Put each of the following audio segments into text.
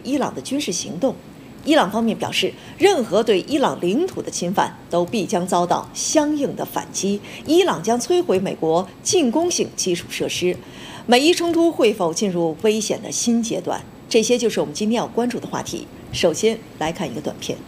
伊朗的军事行动。伊朗方面表示，任何对伊朗领土的侵犯都必将遭到相应的反击。伊朗将摧毁美国进攻性基础设施。美伊冲突会否进入危险的新阶段？这些就是我们今天要关注的话题。首先来看一个短片。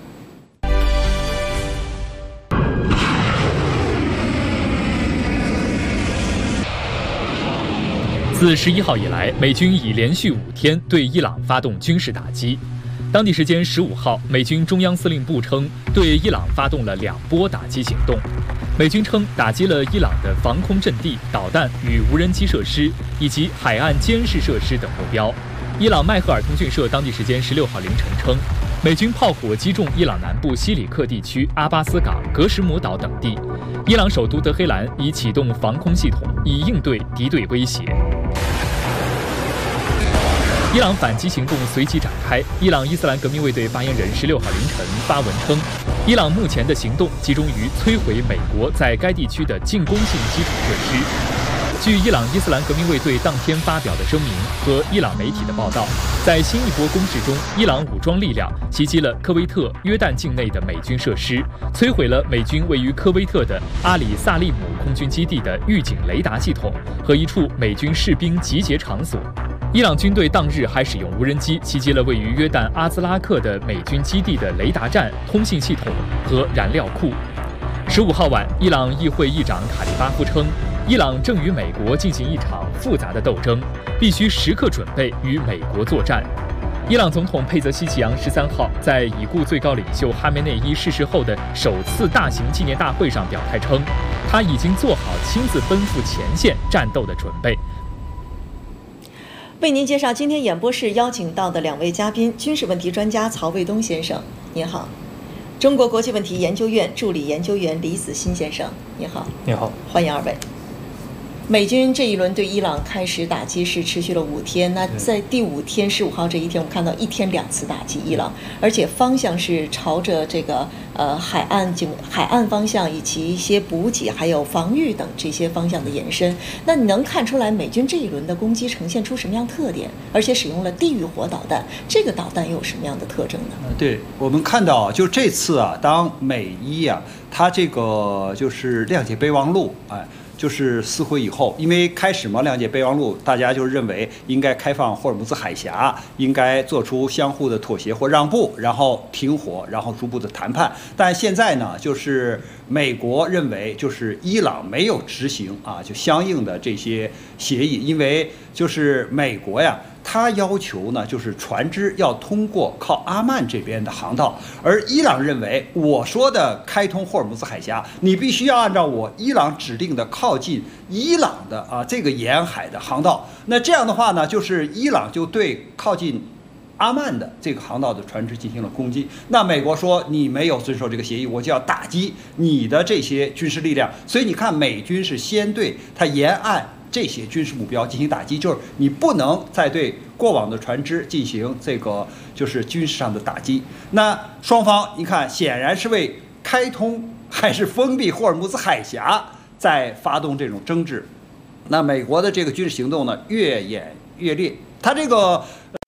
自11号以来，美军已连续5天对伊朗发动军事打击。当地时间15号，美军中央司令部称，对伊朗发动了2波打击行动。美军称打击了伊朗的防空阵地、导弹与无人机设施，以及海岸监视设施等目标。伊朗迈赫尔通讯社当地时间16号凌晨称，美军炮火击中伊朗南部西里克地区阿巴斯港、格什姆岛等地。伊朗首都德黑兰已启动防空系统，以应对敌对威胁。伊朗反击行动随即展开。伊朗伊斯兰革命卫队发言人16号凌晨发文称，伊朗目前的行动集中于摧毁美国在该地区的进攻性基础设施。据伊朗伊斯兰革命卫队当天发表的声明和伊朗媒体的报道，在新一波攻势中，伊朗武装力量袭击了科威特、约旦境内的美军设施，摧毁了美军位于科威特的阿里萨利姆空军基地的预警雷达系统和一处美军士兵集结场所。伊朗军队当日还使用无人机袭击了位于约旦阿兹拉克的美军基地的雷达站、通信系统和燃料库。15号晚，伊朗议会议长卡利巴夫称，伊朗正与美国进行一场复杂的斗争，必须时刻准备与美国作战。伊朗总统佩泽希奇扬13号在已故最高领袖哈梅内伊逝世后的首次大型纪念大会上表态称，他已经做好亲自奔赴前线战斗的准备。 为您介绍今天演播室邀请到的2位嘉宾：军事问题专家曹卫东先生，您好；中国国际问题研究院助理研究员李子欣先生，您好。 你好， 欢迎2位。美军这一轮对伊朗开始打击是持续了5天，那在第5天15号这一天，我们看到1天2次打击伊朗，而且方向是朝着这个海岸方向以及一些补给还有防御等这些方向的延伸。那你能看出来美军这一轮的攻击呈现出什么样特点？而且使用了地狱火导弹，这个导弹又有什么样的特征呢？ 对，我们看到就这次啊，当美伊啊，它这个就是谅解备忘录，就是撕毁以后，因为开始嘛，谅解备忘录，大家就认为应该开放霍尔木兹海峡，应该做出相互的妥协或让步，然后停火，然后逐步的谈判。但现在呢，就是美国认为，就是伊朗没有执行就相应的这些协议，因为就是美国呀。他要求呢，就是船只要通过靠阿曼这边的航道，而伊朗认为我说的开通霍尔木兹海峡，你必须要按照我伊朗指定的靠近伊朗的这个沿海的航道。那这样的话呢，就是伊朗就对靠近阿曼的这个航道的船只进行了攻击。那美国说你没有遵守这个协议，我就要打击你的这些军事力量。所以你看，美军是先对它沿岸这些军事目标进行打击，就是你不能再对过往的船只进行这个就是军事上的打击。那双方你看，显然是为开通还是封闭霍尔木兹海峡在发动这种争执。那美国的这个军事行动呢，越演越烈，它这个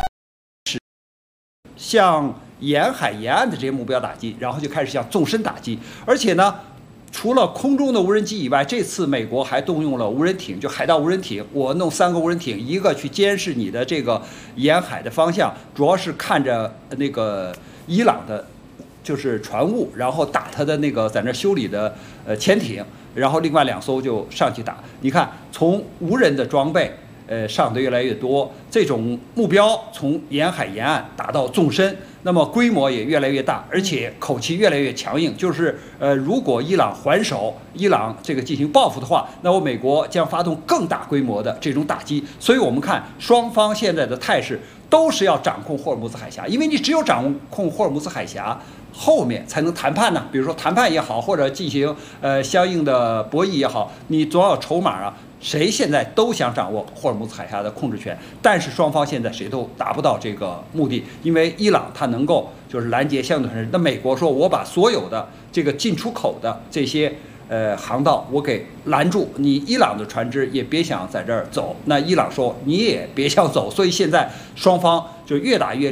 向沿海沿岸的这些目标打击，然后就开始向纵深打击，而且呢。除了空中的无人机以外，这次美国还动用了无人艇，就海盗无人艇。我弄3个无人艇，一个去监视你的这个沿海的方向，主要是看着那个伊朗的，就是船坞，然后打他的那个在那修理的潜艇，然后另外2艘就上去打。你看，从无人的装备。上的越来越多，这种目标从沿海沿岸打到纵深，那么规模也越来越大，而且口气越来越强硬。就是如果伊朗还手，伊朗这个进行报复的话，那美国将发动更大规模的这种打击。所以我们看双方现在的态势都是要掌控霍尔木兹海峡，因为你只有掌控霍尔木兹海峡，后面才能谈判呢。比如说谈判也好，或者进行相应的博弈也好，你总要有筹码啊。谁现在都想掌握霍尔木兹海峡的控制权，但是双方现在谁都达不到这个目的，因为伊朗它能够就是拦截相对船只，那美国说我把所有的这个进出口的这些航道我给拦住，你伊朗的船只也别想在这儿走，那伊朗说你也别想走，所以现在双方就越打越